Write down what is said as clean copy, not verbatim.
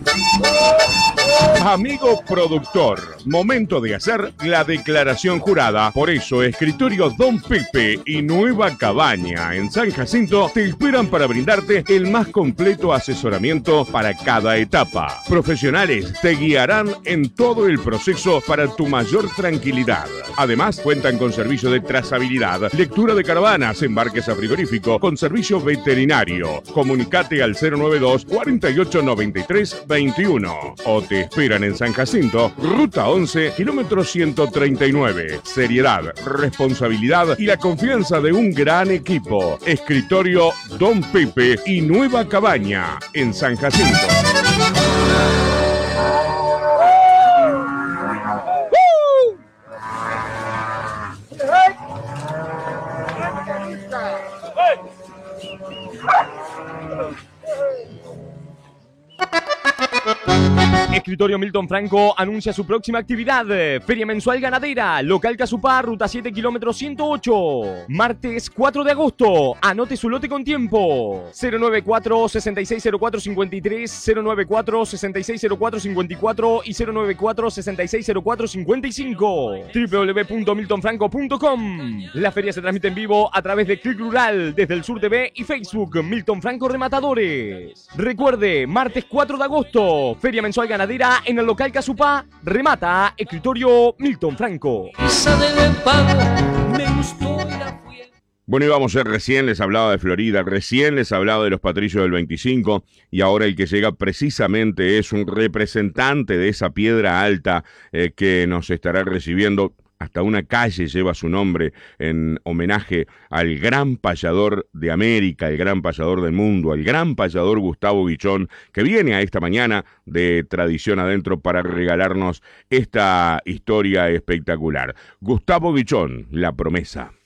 Amigo productor, momento de hacer la declaración jurada. Por eso, Escritorio Don Pepe y Nueva Cabaña en San Jacinto te esperan para brindarte el más completo asesoramiento para cada etapa. Profesionales te guiarán en todo el proceso para tu mayor tranquilidad. Además, cuentan con servicio de trazabilidad, lectura de caravanas, embarques a frigorífico, con servicio veterinario. Comunicate al 092 48 93 21 o te esperan en San Jacinto, Ruta 11, kilómetro 139. Seriedad, responsabilidad y la confianza de un gran equipo. Escritorio Don Pepe y Nueva Cabaña en San Jacinto. Escritorio Milton Franco anuncia su próxima actividad. Feria Mensual Ganadera, local Casupá, ruta 7, kilómetro 108. Martes 4 de agosto. Anote su lote con tiempo. 094-6604-53, 094-6604-54 y 094-6604-55. www.miltonfranco.com. La feria se transmite en vivo a través de Click Rural desde el Sur TV y Facebook Milton Franco Rematadores. Recuerde, martes 4 de agosto, Feria Mensual Ganadera en el local Casupá, remata Escritorio Milton Franco. Bueno, íbamos a ser, recién les hablaba de Florida, recién les hablaba de los Patrillos del 25 y ahora el que llega precisamente es un representante de esa piedra alta que nos estará recibiendo. Hasta una calle lleva su nombre en homenaje al gran payador de América, el gran payador del mundo, el gran payador Gustavo Guichón, que viene a esta mañana de Tradición Adentro para regalarnos esta historia espectacular. Gustavo Guichón, La Promesa.